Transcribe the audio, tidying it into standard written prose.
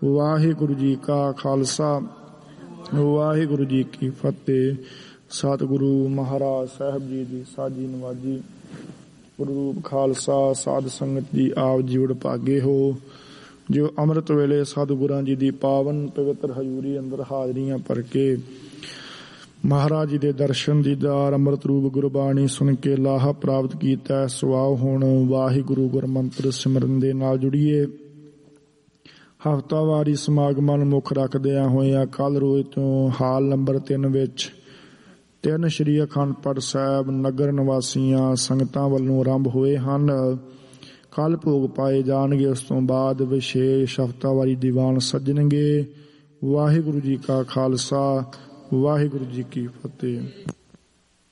ਵਾਹਿਗੁਰੂ ਜੀ ਕਾ ਖਾਲਸਾ ਵਾਹਿਗੁਰੂ ਜੀ ਕੀ ਫਤਿਹ। ਸਤਿਗੁਰੂ ਮਹਾਰਾਜ ਸਾਹਿਬ ਜੀ ਦੀ ਸਾਜੀ ਨਵਾਜੀ। ਗੁਰੂ ਰੂਪ ਖਾਲਸਾ ਸਾਧ ਸੰਗਤ ਜੀ ਆਪ ਜੀ ਵਡਭਾਗੇ ਹੋ ਜੋ ਅੰਮ੍ਰਿਤ ਵੇਲੇ ਸਤਿਗੁਰਾਂ ਜੀ ਦੀ ਪਾਵਨ ਪਵਿੱਤਰ ਹਜ਼ੂਰੀ ਅੰਦਰ ਹਾਜ਼ਰੀਆਂ ਭਰ ਕੇ ਮਹਾਰਾਜ ਜੀ ਦੇ ਦਰਸ਼ਨ ਦੀਦਾਰ ਅੰਮ੍ਰਿਤ ਰੂਪ ਗੁਰਬਾਣੀ ਸੁਣ ਕੇ ਲਾਹਾ ਪ੍ਰਾਪਤ ਕੀਤਾ। ਸਵਾਉ ਹੁਣ ਵਾਹਿਗੁਰੂ ਗੁਰਮੰਤਰ ਸਿਮਰਨ ਦੇ ਨਾਲ ਜੁੜੀਏ। ਹਫ਼ਤਾਵਾਰੀ ਸਮਾਗਮਾਂ ਨੂੰ ਮੁੱਖ ਰੱਖਦਿਆਂ ਹੋਇਆਂ ਕੱਲ੍ਹ ਰੋਜ਼ ਤੋਂ ਹਾਲ ਨੰਬਰ 3 ਵਿੱਚ 3 ਸ਼੍ਰੀ ਅਖੰਡ ਪਾਠ ਸਾਹਿਬ ਨਗਰ ਨਿਵਾਸੀਆਂ ਸੰਗਤਾਂ ਵੱਲੋਂ ਆਰੰਭ ਹੋਏ ਹਨ। ਕੱਲ੍ਹ ਭੋਗ ਪਾਏ ਜਾਣਗੇ। ਉਸ ਤੋਂ ਬਾਅਦ ਵਿਸ਼ੇਸ਼ ਹਫ਼ਤਾਵਾਰੀ ਦੀਵਾਨ ਸੱਜਣਗੇ। ਵਾਹਿਗੁਰੂ ਜੀ ਕਾ ਖਾਲਸਾ ਵਾਹਿਗੁਰੂ ਜੀ ਕੀ ਫਤਿਹ।